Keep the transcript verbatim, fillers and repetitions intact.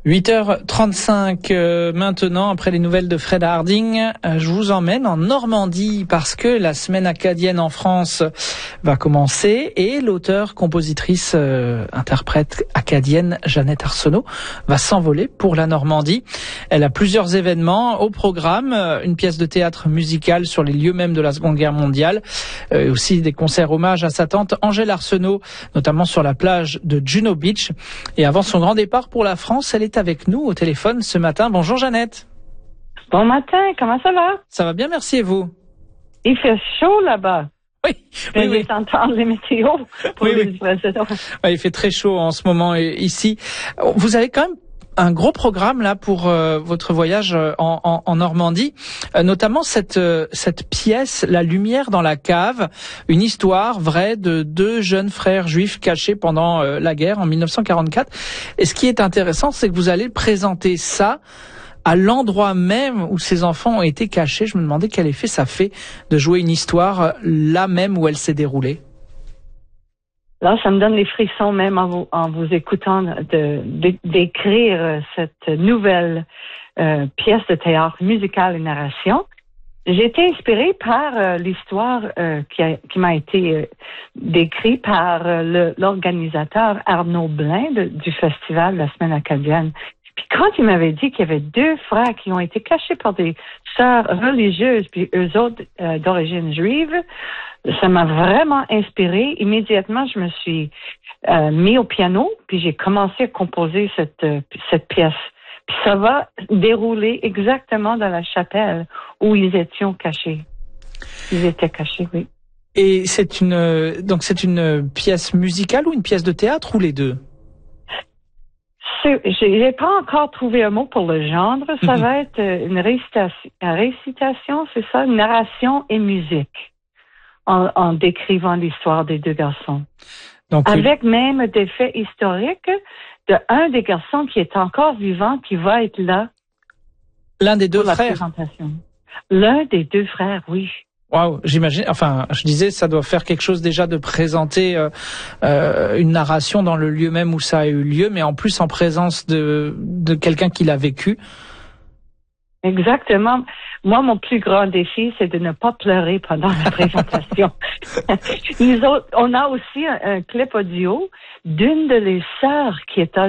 huit heures trente-cinq euh, maintenant, après les nouvelles de Fred Harding, euh, je vous emmène en Normandie parce que la semaine acadienne en France va commencer et l'auteure, compositrice, euh, interprète acadienne Jeannette Arsenault va s'envoler pour la Normandie. Elle a plusieurs événements au programme, euh, une pièce de théâtre musicale sur les lieux mêmes de la Seconde Guerre mondiale, euh, et aussi des concerts hommages à sa tante Angèle Arsenault, notamment sur la plage de Juno Beach. Et avant son grand départ pour la France, elle est avec nous au téléphone ce matin. Bonjour Jeannette. Bon matin, comment ça va? Ça va bien, merci, et vous? Il fait chaud là-bas. Oui, oui, oui, oui. Entendre les météos pour oui, les oui. oiseaux. Ouais, il fait très chaud en ce moment ici. Vous avez quand même un gros programme là pour euh, votre voyage en, en, en Normandie, euh, notamment cette euh, cette pièce La lumière dans la cave, une histoire vraie de deux jeunes frères juifs cachés pendant euh, la guerre en mille neuf cent quarante-quatre. Et ce qui est intéressant, c'est que vous allez présenter ça à l'endroit même où ces enfants ont été cachés. Je me demandais quel effet ça fait de jouer une histoire là même où elle s'est déroulée. Là, ça me donne les frissons même en vous, en vous écoutant de, de, d'écrire cette nouvelle euh, pièce de théâtre musicale et narration. J'ai été inspirée par euh, l'histoire euh, qui, a, qui m'a été euh, décrite par euh, le, l'organisateur Arnaud Blin de, du festival La Semaine acadienne. Puis quand il m'avait dit qu'il y avait deux frères qui ont été cachés par des sœurs religieuses, puis eux autres euh, d'origine juive, ça m'a vraiment inspirée. Immédiatement, je me suis euh, mis au piano, puis j'ai commencé à composer cette euh, cette pièce. Puis ça va dérouler exactement dans la chapelle où ils étaient cachés. Ils étaient cachés, oui. Et c'est une donc c'est une pièce musicale ou une pièce de théâtre ou les deux? C'est, j'ai pas encore trouvé un mot pour le genre. Ça Mm-hmm. va être une récitation, une récitation, c'est ça, une narration et musique, en, en décrivant l'histoire des deux garçons. Donc, avec euh... même des faits historiques de un des garçons qui est encore vivant, qui va être là. L'un des deux pour frères. La présentation. L'un des deux frères, oui. Waouh, j'imagine. Enfin, je disais, ça doit faire quelque chose déjà de présenter euh, euh, une narration dans le lieu même où ça a eu lieu, mais en plus en présence de de quelqu'un qui l'a vécu. Exactement. Moi, mon plus grand défi, c'est de ne pas pleurer pendant la présentation. Nous autres, on a aussi un, un clip audio d'une de les sœurs qui est âgée